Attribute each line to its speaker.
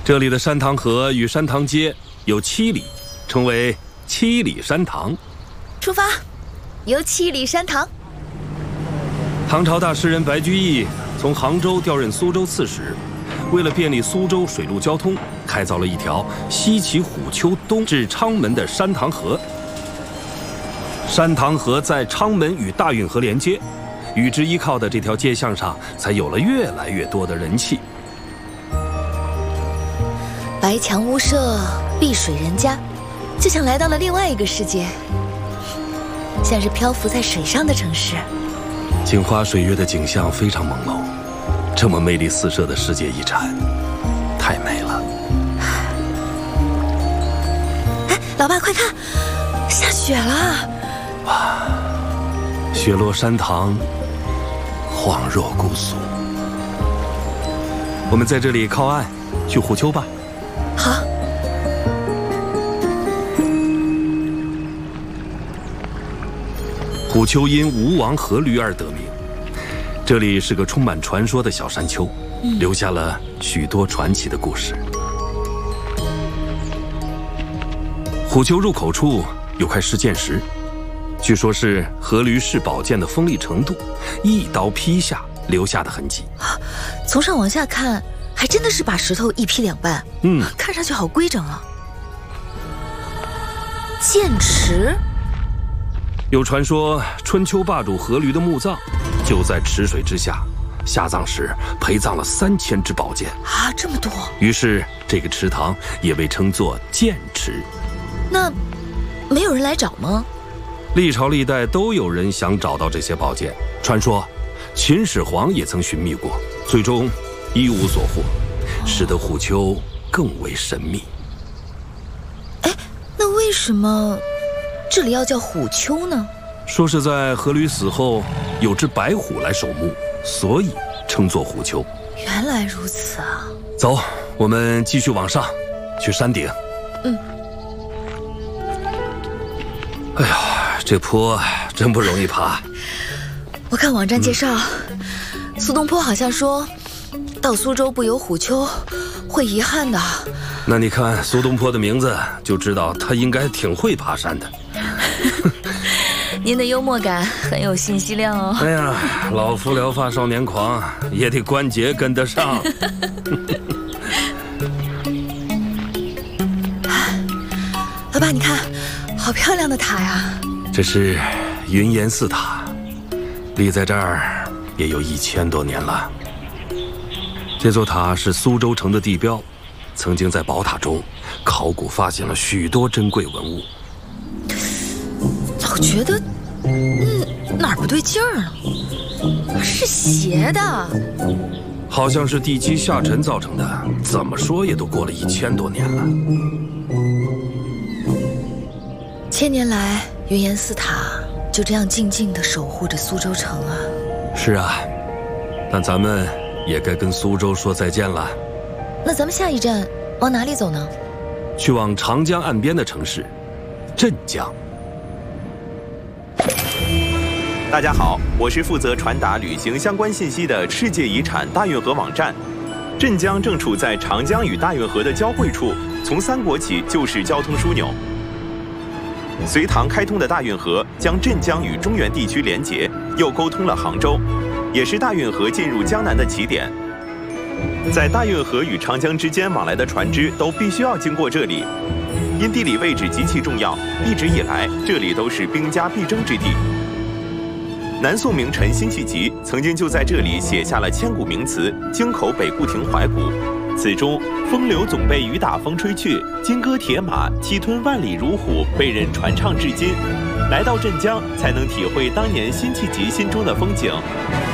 Speaker 1: 这里的山塘河与山塘街有7里，称为7里山塘。
Speaker 2: 出发，游7里山塘。
Speaker 1: 唐朝大诗人白居易从杭州调任苏州刺史，为了便利苏州水陆交通，开凿了一条西起虎丘东至昌门的山塘河。山塘河在昌门与大运河连接，与之依靠的这条街巷上，才有了越来越多的人气。
Speaker 2: 白墙屋舍，碧水人家，就像来到了另外一个世界，像是漂浮在水上的城市。
Speaker 1: 镜花水月的景象非常朦胧，这么魅力四射的世界遗产，太美了。
Speaker 2: 哎，老爸，快看，下雪了！
Speaker 1: 哇，雪落山塘，恍若姑苏。我们在这里靠岸，去虎丘吧。
Speaker 2: 好。
Speaker 1: 虎丘因吴王阖闾而得名，这里是个充满传说的小山丘，留下了许多传奇的故事。虎丘入口处有块石剑石，据说是阖闾试宝剑的锋利程度，一刀劈下留下的痕迹。
Speaker 2: 从上往下看，还真的是把石头一劈两半。看上去好规整啊。剑池。
Speaker 1: 有传说，春秋霸主阖闾的墓葬就在池水之下，下葬时陪葬了3000支宝剑
Speaker 2: 啊，这么多！
Speaker 1: 于是这个池塘也被称作剑池。
Speaker 2: 那没有人来找吗？
Speaker 1: 历朝历代都有人想找到这些宝剑，传说秦始皇也曾寻觅过，最终一无所获，使得虎丘更为神秘。
Speaker 2: 哎，那为什么这里要叫虎丘呢？
Speaker 1: 说是在阖闾死后，有只白虎来守墓，所以称作虎丘。
Speaker 2: 原来如此啊！
Speaker 1: 走，我们继续往上，去山顶。哎呀，这坡真不容易爬。
Speaker 2: 我看网站介绍，苏东坡好像说，到苏州不游虎丘，会遗憾的。
Speaker 1: 那你看苏东坡的名字，就知道他应该挺会爬山的。
Speaker 2: 您的幽默感很有信息量哦。
Speaker 1: 哎呀，老夫聊发少年狂，也得关节跟得上。
Speaker 2: 老爸，你看，好漂亮的塔呀！
Speaker 1: 这是云岩寺塔，立在这儿也有1000多年了。这座塔是苏州城的地标，曾经在宝塔中考古发现了许多珍贵文物。
Speaker 2: 老觉得，哪儿不对劲儿呢？是斜的，
Speaker 1: 好像是地基下沉造成的。怎么说也都过了1000多年了。
Speaker 2: 1000年来，云岩寺塔就这样静静地守护着苏州城啊。
Speaker 1: 是啊，但咱们也该跟苏州说再见了。
Speaker 2: 那咱们下一站往哪里走呢？
Speaker 1: 去往长江岸边的城市镇江。
Speaker 3: 大家好，我是负责传达旅行相关信息的世界遗产大运河网站。镇江正处在长江与大运河的交汇处，从三国起就是交通枢纽。隋唐开通的大运河将镇江与中原地区连结，又沟通了杭州，也是大运河进入江南的起点。在大运河与长江之间往来的船只都必须要经过这里，因地理位置极其重要，一直以来这里都是兵家必争之地。南宋名臣辛弃疾曾经就在这里写下了千古名词《京口北固亭怀古》，此中风流总被雨打风吹去，金戈铁马，气吞万里如虎，被人传唱至今。来到镇江，才能体会当年辛弃疾心中的风景。